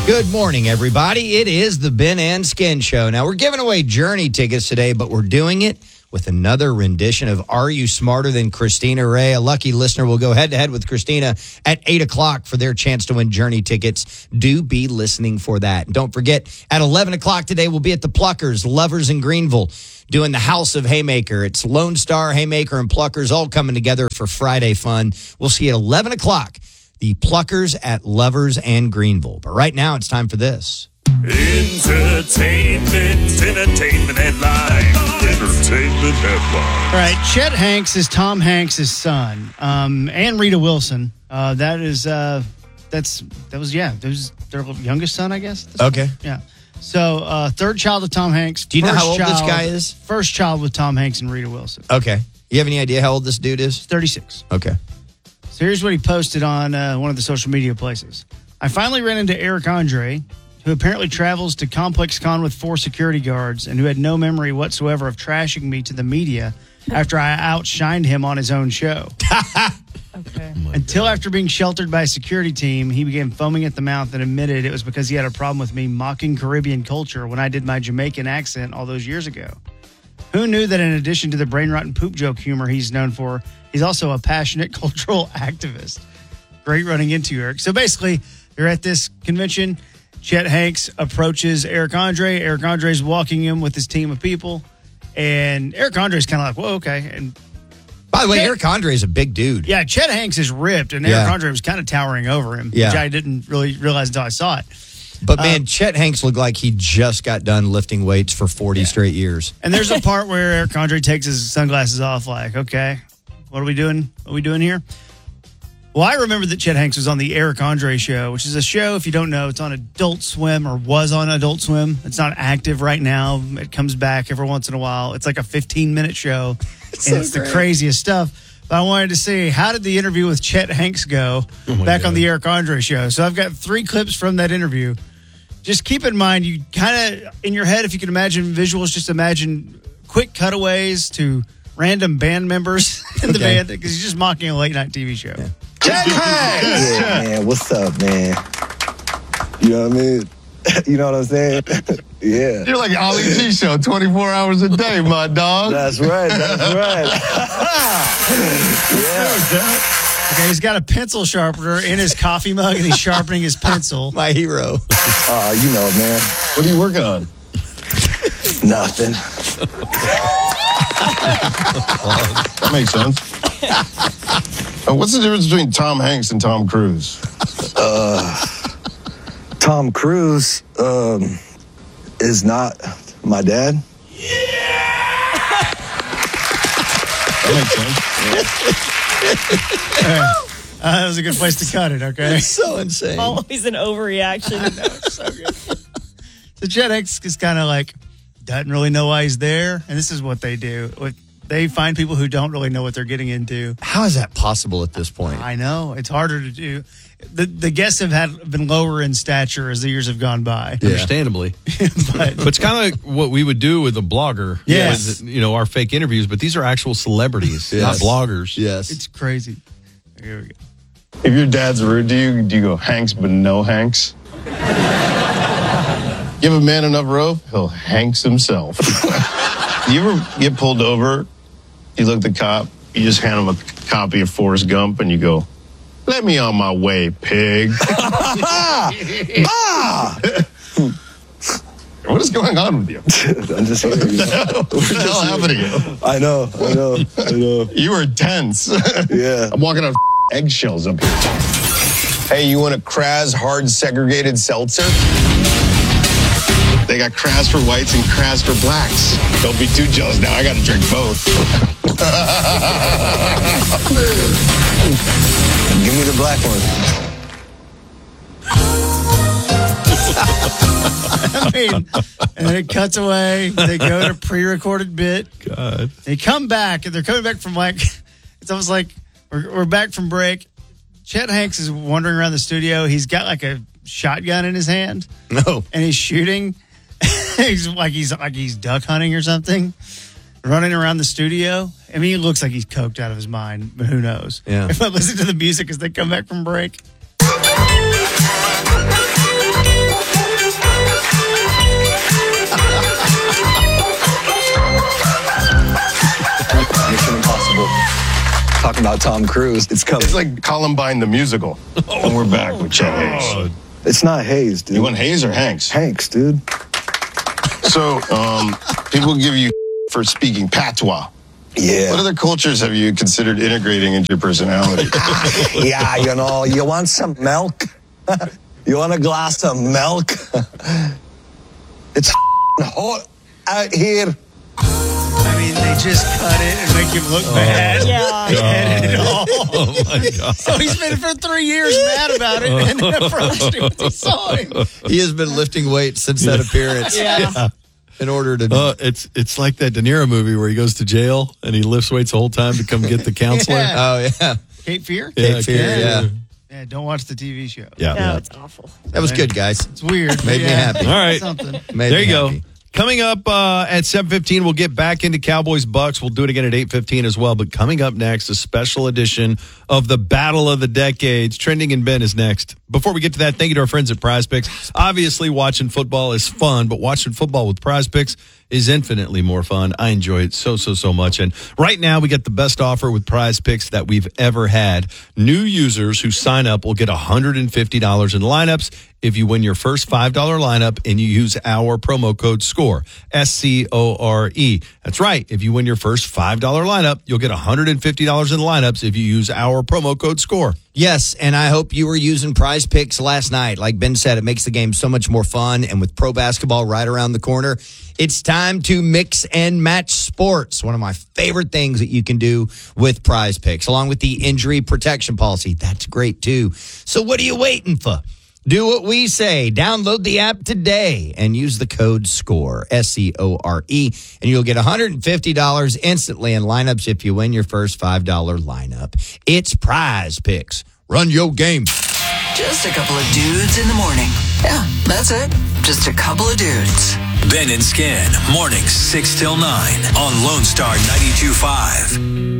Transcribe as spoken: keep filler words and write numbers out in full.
Good morning, everybody. It is the Ben and Skin Show. Now, we're giving away Journey tickets today, but we're doing it with another rendition of Are You Smarter Than Christina Ray? A lucky listener will go head-to-head with Christina at eight o'clock for their chance to win Journey tickets. Do be listening for that. And don't forget, at eleven o'clock today, we'll be at the Pluckers, Lovers in Greenville, doing the House of Haymaker. It's Lone Star, Haymaker, and Pluckers all coming together for Friday fun. We'll see you at eleven o'clock. The Pluckers at Lovers and Greenville. But right now, it's time for this. Entertainment, entertainment headline. Entertainment headline. All right, Chet Hanks is Tom Hanks' son, um, and Rita Wilson. Uh, that is, uh, that's, that was, yeah, that was their youngest son, I guess. Okay. Yeah. So, uh, third child of Tom Hanks. Do you know how old child, this guy is? First child with Tom Hanks and Rita Wilson. Okay. You have any idea how old this dude is? thirty-six. Okay. So here's what he posted on uh, one of the social media places. I finally ran into Eric Andre, who apparently travels to Complex Con with four security guards and who had no memory whatsoever of trashing me to the media after I outshined him on his own show. Okay. Oh Until after being sheltered by a security team, he began foaming at the mouth and admitted it was because he had a problem with me mocking Caribbean culture when I did my Jamaican accent all those years ago. Who knew that in addition to the brain-rotten poop joke humor he's known for, he's also a passionate cultural activist. Great running into you, Eric. So basically, you're at this convention. Chet Hanks approaches Eric Andre. Eric Andre's walking in with his team of people. And Eric Andre's kind of like, whoa, okay. And By the way, Chet, Eric Andre is a big dude. Yeah, Chet Hanks is ripped, and Yeah. Eric Andre was kind of towering over him, Yeah. which I didn't really realize until I saw it. But, man, Um, Chet Hanks looked like he just got done lifting weights for forty Yeah. straight years. And there's a part where Eric Andre takes his sunglasses off, like, okay, what are we doing? What are we doing here? Well, I remember that Chet Hanks was on the Eric Andre show, which is a show, if you don't know, it's on Adult Swim or was on Adult Swim. It's not active right now. It comes back every once in a while. It's like a fifteen-minute show, It's and so it's great. the craziest stuff. But I wanted to see, how did the interview with Chet Hanks go back on the Eric Andre show? So I've got three clips from that interview. Just keep in mind, you kind of, in your head, if you can imagine visuals, just imagine quick cutaways to random band members in the Okay. band, because he's just mocking a late-night T V show. Yeah. Chet Hanks! Yeah, man. What's up, man? You know what I mean? You know what I'm saying? Yeah. You're like Ollie G Show, twenty-four hours a day, my dog. That's right. That's right. Yeah. Okay, he's got a pencil sharpener in his coffee mug, and he's sharpening his pencil. My hero. Oh, you know, man. What are you working on? Nothing. That makes sense. Uh, what's the difference between Tom Hanks and Tom Cruise? Uh, Tom Cruise um, is not my dad. That makes sense. Uh, that was a good place to cut it, okay? It's so insane. Always an overreaction. So good. So Chet Hanks is kind of like, doesn't really know why he's there. And this is what they do. What- They find people who don't really know what they're getting into. How is that possible at this point? I know. It's harder to do. The the guests have had been lower in stature as the years have gone by. Yeah. Understandably. But But it's kind of what we would do with a blogger. Yes. With, you know, our fake interviews, but these are actual celebrities, Yes. not bloggers. Yes. it's crazy. Here we go. If your dad's rude to you, do you go Hanks but no Hanks? Give a man enough rope, he'll Hanks himself. You ever get pulled over, you look at the cop, you just hand him a copy of Forrest Gump and you go, let me on my way, pig. Ah! What is going on with you? I'm just here. You know? What the hell happened to you? I know. I know. I know. You were tense. Yeah. I'm walking on eggshells up here. Hey, you want a Kraz hard segregated seltzer? They got Kraz for whites and Kraz for blacks. Don't be too jealous now. I got to drink both. Give me the black one. I mean, and then it cuts away. They go to pre-recorded bit. God. They come back, and they're coming back from like, it's almost like we're, we're back from break. Chet Hanks is wandering around the studio. He's got like a shotgun in his hand, No. and he's shooting. He's like he's like he's duck hunting or something, running around the studio. I mean, he looks like he's coked out of his mind, but who knows? Yeah. If I listen to the music as they come back from break. talking about Tom Cruise. It's coming. It's like Columbine the musical. And we're back with Chet Hayes. It's not Hayes, dude. You want Hayes or Hanks? Hanks, dude. So, um, people give you for speaking patois. Yeah. What other cultures have you considered integrating into your personality? Yeah, you know, you want some milk? You want a glass of milk? It's hot out here. I mean, they just cut it and make him look bad. Yeah. They edited it all. Oh my God. So he's been for three years mad about it and then approached him when he saw him. He has been lifting weights since that appearance. Yeah. In order to. Uh, it's it's like that De Niro movie where he goes to jail and he lifts weights the whole time to come get the counselor. Yeah. Oh, yeah. Cape Fear? Yeah, Cape Fear, Cape yeah. Fear. Yeah, don't watch the T V show. Yeah. No, it's awful. That was good, guys. It's weird. but Made me yeah, happy. All right. Something. Made There me you go. happy. Coming up uh, at seven fifteen, we'll get back into Cowboys Bucks. We'll do it again at eight fifteen as well. But coming up next, a special edition of the Battle of the Decades. Trending and Ben is next. Before we get to that, thank you to our friends at Prize Picks. Obviously, watching football is fun, but watching football with Prize Picks is infinitely more fun. I enjoy it so, so, so much. And right now, we get the best offer with Prize Picks that we've ever had. New users who sign up will get one hundred fifty dollars in lineups if you win your first five dollar lineup and you use our promo code SCORE, S C O R E. That's right. If you win your first five dollar lineup, you'll get one hundred fifty dollars in lineups if you use our promo code SCORE. Yes, and I hope you were using Prize Picks last night. Like Ben said, it makes the game so much more fun. And with pro basketball right around the corner, it's time to mix and match sports. One of my favorite things that you can do with Prize Picks, along with the injury protection policy. That's great, too. So what are you waiting for? Do what we say. Download the app today and use the code SCORE, S C O R E, and you'll get one hundred fifty dollars instantly in lineups if you win your first five dollar lineup. It's Prize Picks. Run your game. Just a couple of dudes in the morning. Yeah, that's it. Just a couple of dudes. Ben and Skin, mornings six till nine on Lone Star ninety-two point five.